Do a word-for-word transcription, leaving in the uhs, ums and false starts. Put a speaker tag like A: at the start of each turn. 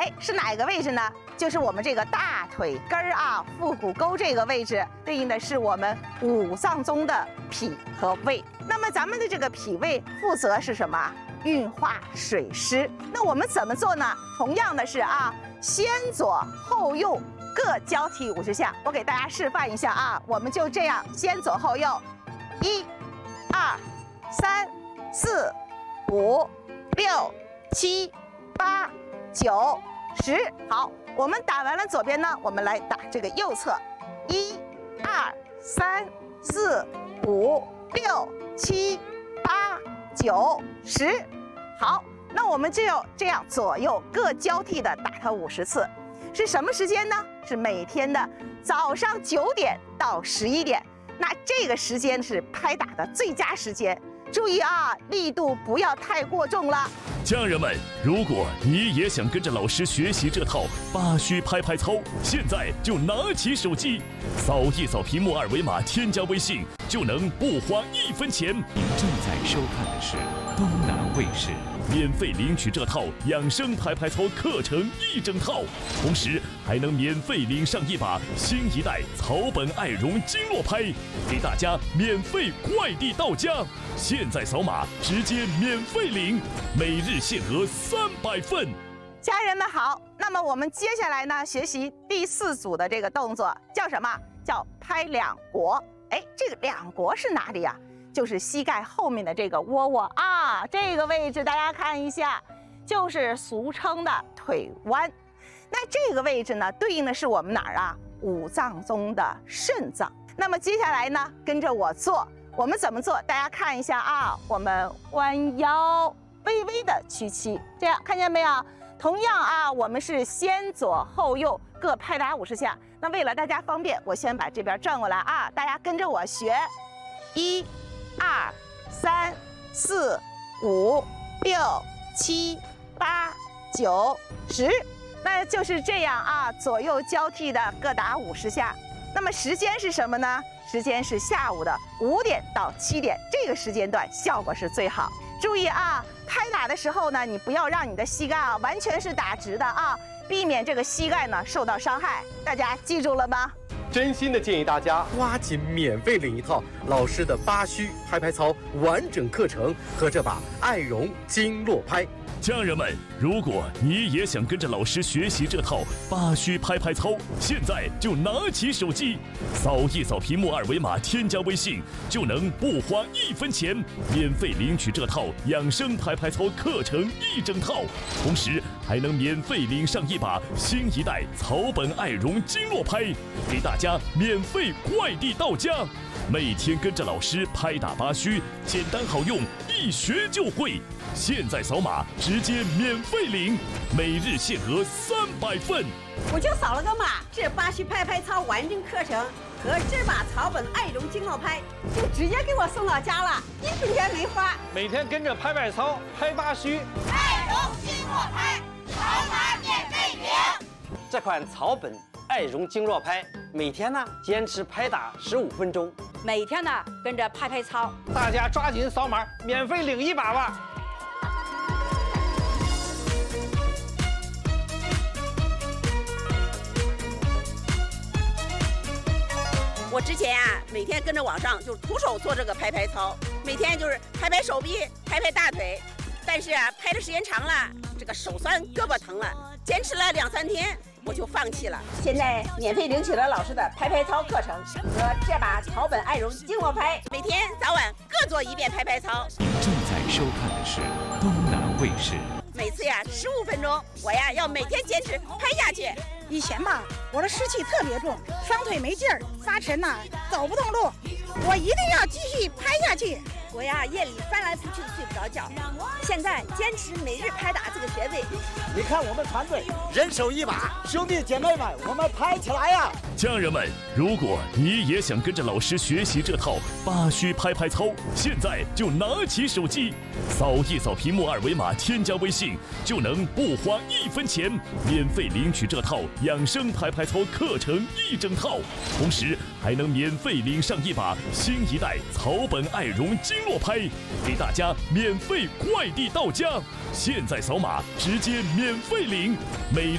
A: 哎，是哪个位置呢？就是我们这个大腿根儿啊，腹股沟这个位置，对应的是我们五脏中的脾和胃。那么咱们的这个脾胃负责是什么？运化水湿。那我们怎么做呢？同样的是啊，先左后右各交替五十下。我给大家示范一下啊，我们就这样先左后右，一、二、三、四、五、六、七、八、九、十。好，我们打完了左边呢，我们来打这个右侧，一、二、三、四、五、六、七、八、九、十。好，那我们就要这样左右各交替的打它五十次。是什么时间呢？是每天的早上九点到十一点。那这个时间是拍打的最佳时间。注意啊，力度不要太过重了。
B: 家人们，如果你也想跟着老师学习这套八虚拍拍操，现在就拿起手机，扫一扫屏幕二维码，添加微信，就能不花一分钱。
C: 您正在收看的是东南卫视，
B: 免费领取这套养生拍拍操课程一整套，同时还能免费领上一把新一代草本爱绒经络拍，给大家免费快递到家。现在扫码直接免费领，每日限额三百份。
A: 家人们好，那么我们接下来呢，学习第四组的这个动作叫什么？叫拍两国。哎，这个两国是哪里呀？就是膝盖后面的这个窝窝啊，这个位置大家看一下，就是俗称的腿弯。那这个位置呢，对应的是我们哪儿啊？五脏中的肾脏。那么接下来呢，跟着我做，我们怎么做？大家看一下啊，我们弯腰，微微的屈膝，这样看见没有？同样啊，我们是先左后右各拍打五十下。那为了大家方便，我先把这边转过来啊，大家跟着我学，一、二、三、四、五、六、七、八、九、十。那就是这样啊，左右交替的各打五十下。那么时间是什么呢？时间是下午的五点到七点，这个时间段效果是最好。注意啊，拍打的时候呢，你不要让你的膝盖啊完全是打直的啊，避免这个膝盖呢受到伤害。大家记住了吗？
D: 真心的建议大家抓紧免费领一套老师的八虚拍拍操完整课程和这把爱绒经络拍。
B: 家人们，如果你也想跟着老师学习这套八虚拍拍操，现在就拿起手机，扫一扫屏幕二维码，添加微信，就能不花一分钱，免费领取这套养生拍拍操课程一整套，同时还能免费领上一把新一代草本爱绒经络拍，给大家免费快递到家。每天跟着老师拍打八虚，简单好用，一学就会。现在扫码直接免费领，每日限额三百份。
E: 我就扫了个码，这八虚拍拍操完整课程和这把草本爱绒经络拍就直接给我送到家了，一分钱没花。
F: 每天跟着拍拍操，拍八虚，
G: 爱绒经络拍，扫码免费领。
H: 这款草本爱绒经络拍，每天呢坚持拍打十五分钟，
E: 每天呢跟着拍拍操，
F: 大家抓紧扫码，免费领一把吧。
E: 我之前啊，每天跟着网上就是徒手做这个拍拍操，每天就是拍拍手臂、拍拍大腿，但是啊，拍的时间长了，这个手酸、胳膊疼了，坚持了两三天，我就放弃了。现在免费领取了老师的拍拍操课程和这把草本爱绒经络拍，每天早晚各做一遍拍拍操。
C: 您正在收看的是东南卫视。
E: 每次呀十五分钟，我呀要每天坚持拍下去。
I: 以前吧，我的湿气特别重，双腿没劲儿，发沉呐，走不动路。我一定要继续拍下去。
E: 我呀夜里翻来覆去的睡不着觉，现在坚持每日拍打这个穴位。
J: 你看我们团队人手一把，兄弟姐妹们，我们拍起来呀！
B: 家人们，如果你也想跟着老师学习这套八虚拍拍操，现在就拿起手机，扫一扫屏幕二维码，添加微信，就能不花一分钱，免费领取这套养生拍拍操课程一整套，同时还能免费领上一把新一代草本爱绒经络拍，给大家免费快递到家。现在扫码直接免费领，每